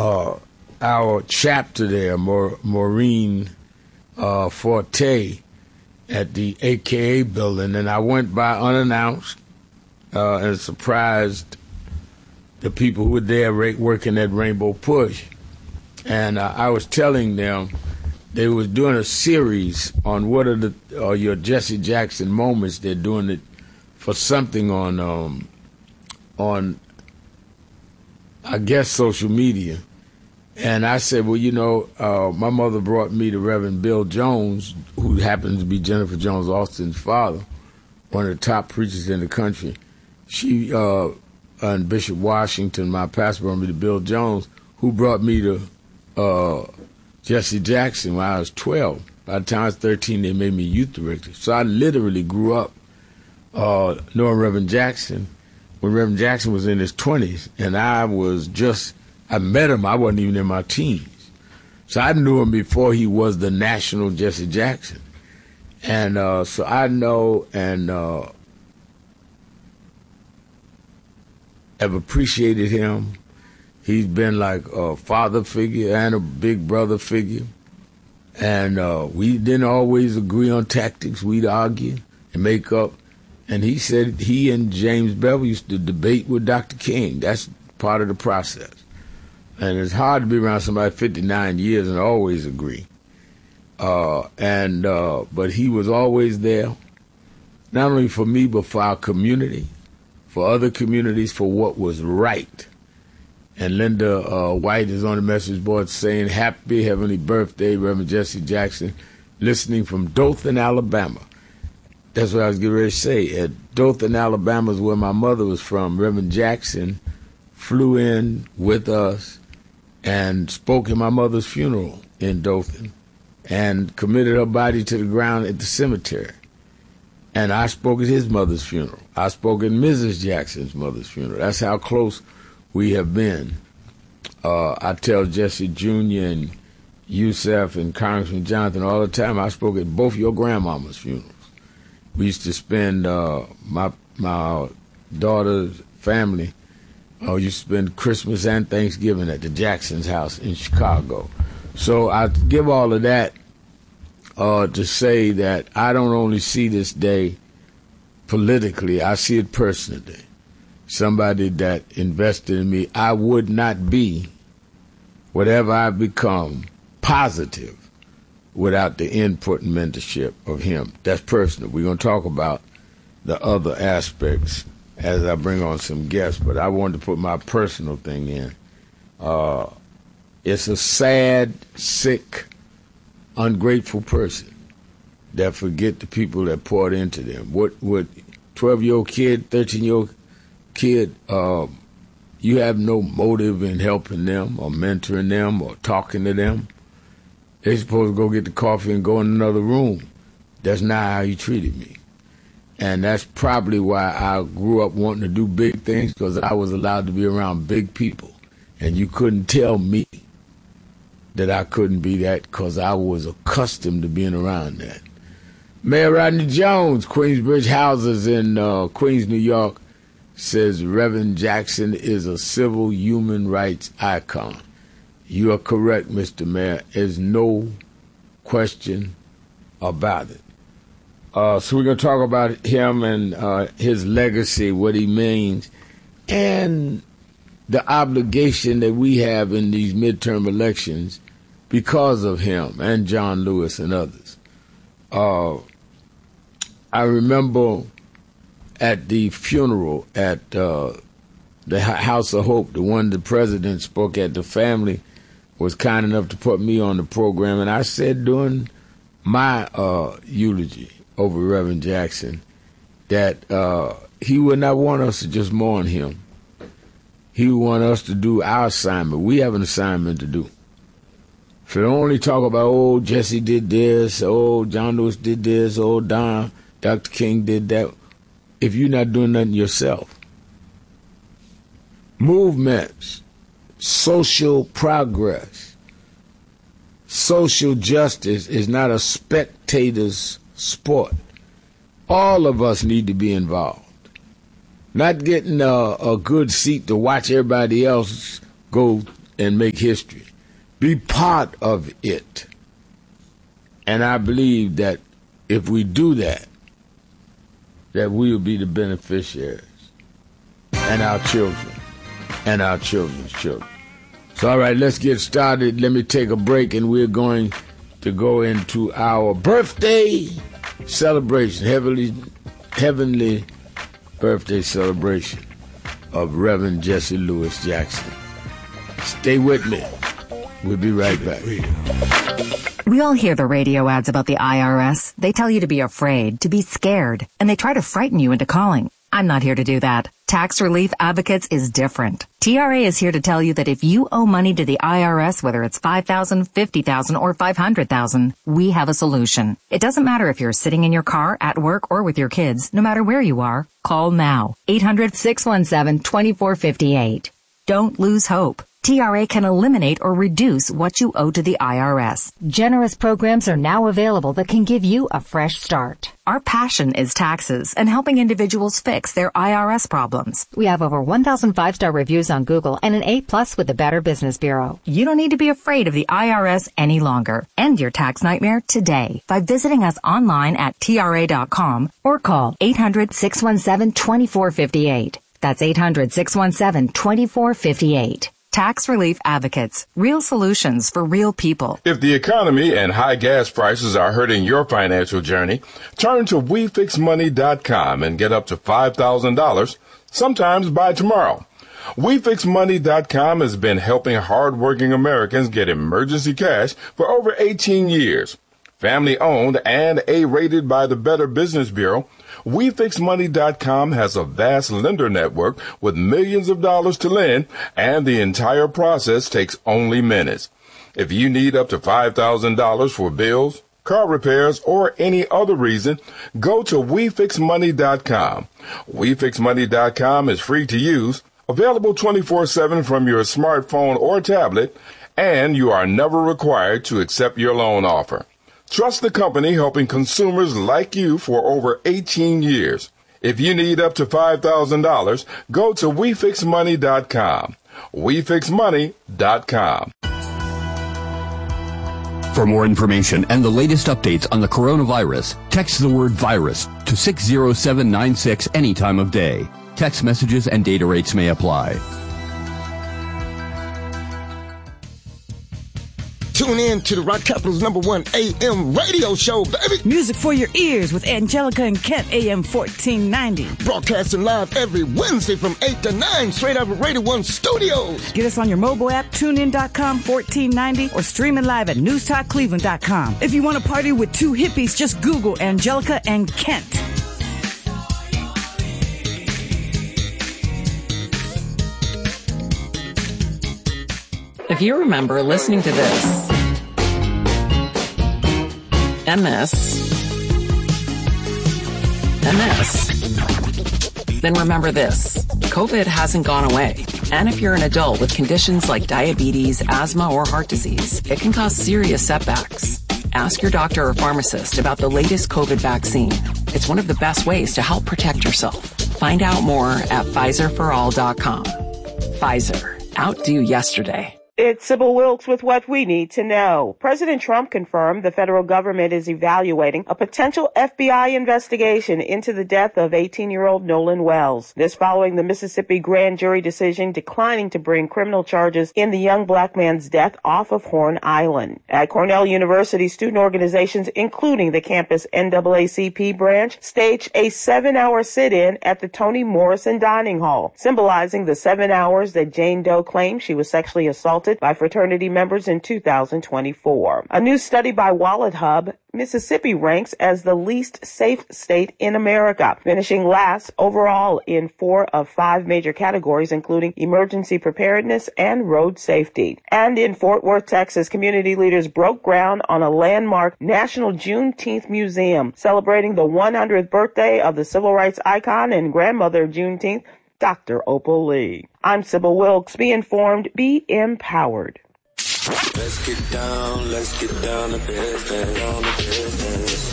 our chapter there, Maureen Forte, at the AKA building, and I went by unannounced and surprised the people who were there working at Rainbow Push. And I was telling them they was doing a series on what are your Jesse Jackson moments. They're doing it for something on I guess social media. And I said, well, my mother brought me to Reverend Bill Jones, who happens to be Jennifer Jones Austin's father, one of the top preachers in the country. She and Bishop Washington, my pastor, brought me to Bill Jones, who brought me to Jesse Jackson when I was 12. By the time I was 13, they made me youth director. So I literally grew up knowing Reverend Jackson when Reverend Jackson was in his 20s, and I met him, I wasn't even in my teens. So I knew him before he was the national Jesse Jackson. And so I know and have appreciated him. He's been like a father figure and a big brother figure. And we didn't always agree on tactics. We'd argue and make up. And he said he and James Bevel used to debate with Dr. King. That's part of the process. And it's hard to be around somebody 59 years and always agree. But he was always there, not only for me, but for our community, for other communities, for what was right. And Linda White is on the message board saying, happy heavenly birthday, Reverend Jesse Jackson, listening from Dothan, Alabama. That's what I was getting ready to say. At Dothan, Alabama is where my mother was from. Reverend Jackson flew in with us and spoke at my mother's funeral in Dothan and committed her body to the ground at the cemetery. And I spoke at his mother's funeral. I spoke at Mrs. Jackson's mother's funeral. That's how close we have been. I tell Jesse Jr. and Yusef and Congressman Jonathan all the time, I spoke at both your grandmama's funerals. We used to spend, my daughter's family used to spend Christmas and Thanksgiving at the Jackson's house in Chicago. So I give all of that to say that I don't only see this day politically, I see it personally. Somebody that invested in me. I would not be whatever I've become positive without the input and mentorship of him. That's personal. We're going to talk about the other aspects as I bring on some guests, but I wanted to put my personal thing in. It's a sad, sick, ungrateful person that forget the people that poured into them. What 12-year-old kid, 13-year-old kid, you have no motive in helping them or mentoring them or talking to them. They're supposed to go get the coffee and go in another room. That's not how he treated me. And that's probably why I grew up wanting to do big things, because I was allowed to be around big people. And you couldn't tell me that I couldn't be that, because I was accustomed to being around that. Mayor Rodney Jones, Queensbridge Houses in Queens, New York, says Reverend Jackson is a civil human rights icon. You are correct, Mr. Mayor. There's no question about it. So we're going to talk about him and his legacy, what he means, and the obligation that we have in these midterm elections because of him and John Lewis and others. I remember at the funeral at the House of Hope, the one the president spoke at, the family was kind enough to put me on the program, and I said during my eulogy over Reverend Jackson that he would not want us to just mourn him. He would want us to do our assignment. We have an assignment to do. So don't only talk about, oh, Jesse did this, oh, John Lewis did this, oh, Dr. King did that, if you're not doing nothing yourself. Movements, social progress, social justice is not a spectator's sport. All of us need to be involved. Not getting a good seat to watch everybody else go and make history. Be part of it. And I believe that if we do that, that we will be the beneficiaries, and our children, and our children's children. So, all right, let's get started. Let me take a break, and we're going to go into our birthday celebration, heavenly birthday celebration of Reverend Jesse Lewis Jackson. Stay with me. We'll be right back. We all hear the radio ads about the IRS. They tell you to be afraid, to be scared, and they try to frighten you into calling. I'm not here to do that. Tax Relief Advocates is different. TRA is here to tell you that if you owe money to the IRS, whether it's $5,000, $50,000, or $500,000, we have a solution. It doesn't matter if you're sitting in your car, at work, or with your kids. No matter where you are, call now. 800-617-2458. Don't lose hope. TRA can eliminate or reduce what you owe to the IRS. Generous programs are now available that can give you a fresh start. Our passion is taxes and helping individuals fix their IRS problems. We have over 1,000 5-star reviews on Google and an A+ with the Better Business Bureau. You don't need to be afraid of the IRS any longer. End your tax nightmare today by visiting us online at TRA.com or call 800-617-2458. That's 800-617-2458. Tax Relief Advocates. Real solutions for real people. If the economy and high gas prices are hurting your financial journey, turn to WeFixMoney.com and get up to $5,000, sometimes by tomorrow. WeFixMoney.com has been helping hardworking Americans get emergency cash for over 18 years. Family owned and A-rated by the Better Business Bureau, WeFixMoney.com has a vast lender network with millions of dollars to lend, and the entire process takes only minutes. If you need up to $5,000 for bills, car repairs, or any other reason, go to WeFixMoney.com. WeFixMoney.com is free to use, available 24/7 from your smartphone or tablet, and you are never required to accept your loan offer. Trust the company helping consumers like you for over 18 years. If you need up to $5,000, go to WeFixMoney.com. WeFixMoney.com. For more information and the latest updates on the coronavirus, text the word virus to 60796 any time of day. Text messages and data rates may apply. Tune in to the Rock Capital's #1 AM radio show, baby. Music for your ears with Angelica and Kent, AM 1490. Broadcasting live every Wednesday from 8 to 9, straight out of Radio 1 Studios. Get us on your mobile app, tunein.com 1490, or streaming live at newstalkcleveland.com. If you want to party with two hippies, just Google Angelica and Kent. If you remember listening to this, MS, then remember this. COVID hasn't gone away. And if you're an adult with conditions like diabetes, asthma, or heart disease, it can cause serious setbacks. Ask your doctor or pharmacist about the latest COVID vaccine. It's one of the best ways to help protect yourself. Find out more at PfizerForAll.com. Pfizer. Outdo yesterday. It's Sybil Wilkes with what we need to know. President Trump confirmed the federal government is evaluating a potential FBI investigation into the death of 18-year-old Nolan Wells. This following the Mississippi grand jury decision declining to bring criminal charges in the young black man's death off of Horn Island. At Cornell University, student organizations, including the campus NAACP branch, staged a 7-hour sit-in at the Toni Morrison Dining Hall, symbolizing the 7 hours that Jane Doe claimed she was sexually assaulted by fraternity members in 2024. A new study by Wallet Hub, Mississippi ranks as the least safe state in America, finishing last overall in 4 of 5 major categories, including emergency preparedness and road safety. And in Fort Worth, Texas, community leaders broke ground on a landmark National Juneteenth Museum, celebrating the 100th birthday of the civil rights icon and grandmother of Juneteenth, Dr. Opal Lee. I'm Sybil Wilkes. Be informed, be empowered. Let's get down to business.